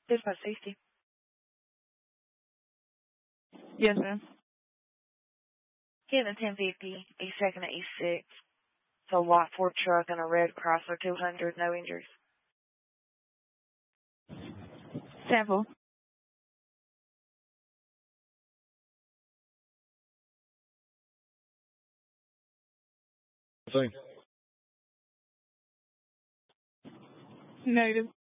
This my safety. Yes, ma'am. Getting a 1050, East 2nd at East 6. It's a white Ford truck and a red Chrysler 200, no injuries. Sample. Thing. Negative.